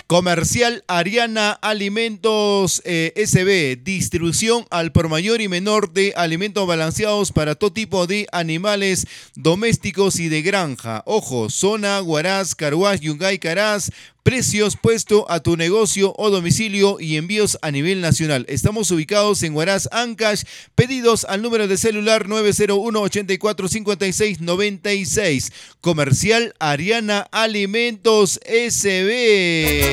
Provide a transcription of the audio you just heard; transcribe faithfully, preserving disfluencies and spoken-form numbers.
Comercial Ariana Alimentos eh, S B, distribución al por mayor y menor de alimentos balanceados para todo tipo de animales domésticos y de granja. Ojo, zona Huaraz, Carhuaz, Yungay, Caraz. Precios puesto a tu negocio o domicilio y envíos a nivel nacional. Estamos ubicados en Huaraz, Ancash. Pedidos al número de celular nueve cero uno, ocho cuatro, cinco seis nueve seis. Comercial Ariana Alimentos S B.